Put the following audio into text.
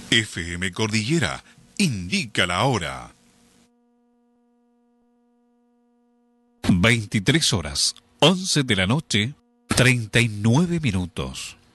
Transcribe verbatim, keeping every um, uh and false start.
F M Cordillera indica la hora. veintitrés horas, once de la noche, treinta y nueve minutos.